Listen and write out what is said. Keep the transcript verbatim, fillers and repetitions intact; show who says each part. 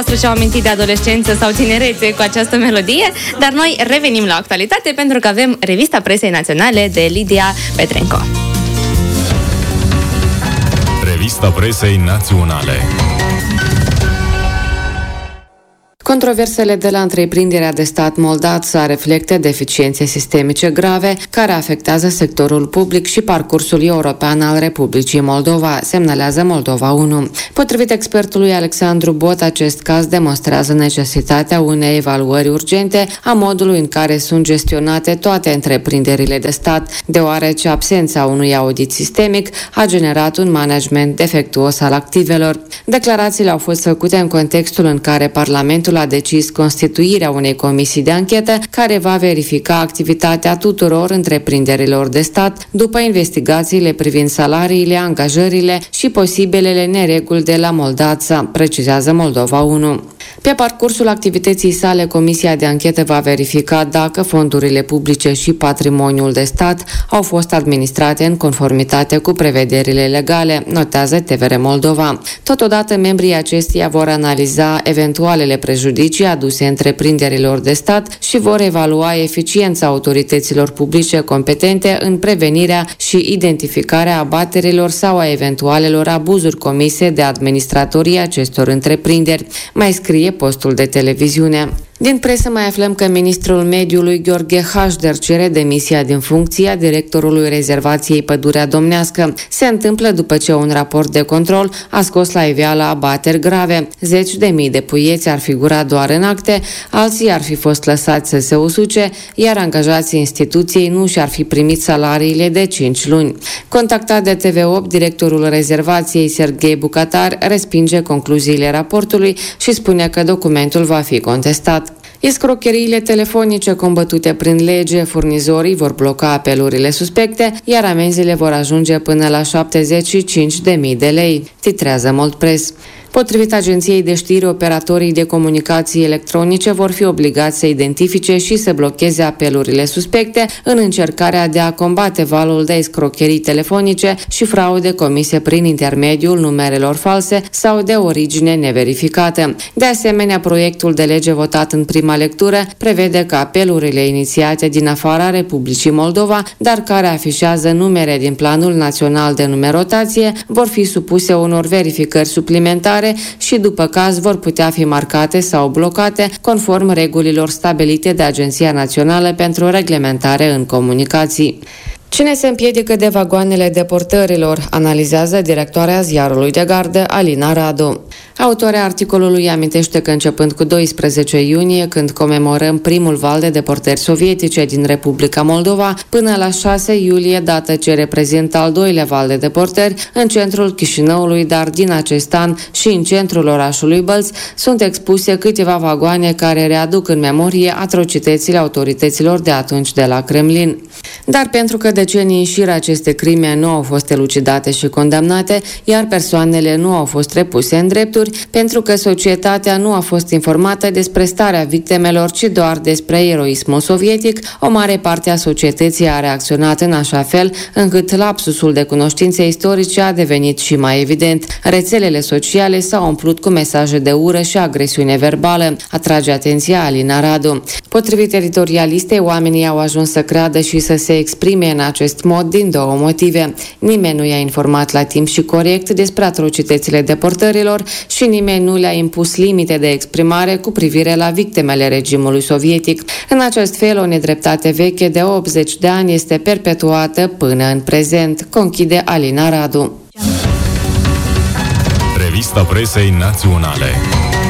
Speaker 1: Și-au amintit de adolescență sau tinerețe cu această melodie, dar noi revenim la actualitate pentru că avem revista presei naționale de Lidia Petrenco.
Speaker 2: Revista presei naționale.
Speaker 3: Controversele de la întreprinderea de stat Moldasa reflectă deficiențe sistemice grave care afectează sectorul public și parcursul european al Republicii Moldova, semnalează Moldova unu. Potrivit expertului Alexandru Bot, acest caz demonstrează necesitatea unei evaluări urgente a modului în care sunt gestionate toate întreprinderile de stat, deoarece absența unui audit sistemic a generat un management defectuos al activelor. Declarațiile au fost făcute în contextul în care Parlamentul a decis constituirea unei comisii de anchetă care va verifica activitatea tuturor întreprinderilor de stat după investigațiile privind salariile, angajările și posibilele nereguli de la Moldasa, precizează Moldova unu. Pe parcursul activității sale, Comisia de anchetă va verifica dacă fondurile publice și patrimoniul de stat au fost administrate în conformitate cu prevederile legale, notează T V R Moldova. Totodată, membrii acesteia vor analiza eventualele prejudicii aduse întreprinderilor de stat și vor evalua eficiența autorităților publice competente în prevenirea și identificarea abaterilor sau a eventualelor abuzuri comise de administratorii acestor întreprinderi, mai scrie postul de televiziune. Din presă mai aflăm că ministrul mediului Gheorghe Hașder cere demisia din funcția directorului rezervației Pădurea Domnească. Se întâmplă după ce un raport de control a scos la iveală abateri grave. Zeci de mii de puieți ar figura doar în acte, alții ar fi fost lăsați să se usuce, iar angajații instituției nu și-ar fi primit salariile de cinci luni. Contactat de T V opt, directorul rezervației Serghei Bucatar respinge concluziile raportului și spune că documentul va fi contestat. Escrocheriile telefonice combătute prin lege, furnizorii vor bloca apelurile suspecte, iar amenziile vor ajunge până la șaptezeci și cinci de mii de lei, titrează Moldpress. Potrivit agenției de știri, operatorii de comunicații electronice vor fi obligați să identifice și să blocheze apelurile suspecte în încercarea de a combate valul de escrocherii telefonice și fraude comise prin intermediul numerelor false sau de origine neverificată. De asemenea, proiectul de lege votat în prima lectură prevede că apelurile inițiate din afara Republicii Moldova, dar care afișează numere din Planul Național de Numerotație, vor fi supuse unor verificări suplimentare și după caz vor putea fi marcate sau blocate conform regulilor stabilite de Agenția Națională pentru Reglementare în Comunicații. Cine se împiedică de vagoanele deportărilor, analizează directoarea ziarului de gardă Alina Radu. Autoarea articolului amintește că începând cu doisprezece iunie, când comemorăm primul val de deportări sovietice din Republica Moldova, până la șase iulie, dată ce reprezintă al doilea val de deportări, în centrul Chișinăului, dar din acest an și în centrul orașului Bălți, sunt expuse câteva vagoane care readuc în memorie atrocitățile autorităților de atunci de la Kremlin. Dar pentru că decenii în șir aceste crime nu au fost elucidate și condamnate, iar persoanele nu au fost repuse în drepturi, pentru că societatea nu a fost informată despre starea victimelor, ci doar despre eroismul sovietic, o mare parte a societății a reacționat în așa fel încât lapsusul de cunoștințe istorice a devenit și mai evident. Rețelele sociale s-au umplut cu mesaje de ură și agresiune verbală, atrage atenția Alina Radu. Potrivit editorialistei, oamenii au ajuns să creadă și să se exprime în acest mod din două motive. Nimeni nu i-a informat la timp și corect despre atrocitățile deportărilor și nimeni nu le-a impus limite de exprimare cu privire la victimele regimului sovietic. În acest fel, o nedreptate veche de optzeci de ani este perpetuată până în prezent, conchide Alina Radu.
Speaker 2: Revista presei naționale.